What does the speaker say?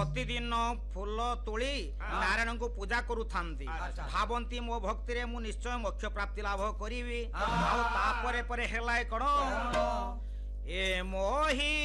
प्रतिदिन फूल तोली नारायण को पूजा करुथांती भावंती मो भक्ति रे मु निश्चय मोक्ष प्राप्ति लाभ करी तापर हेला कण ए मोहि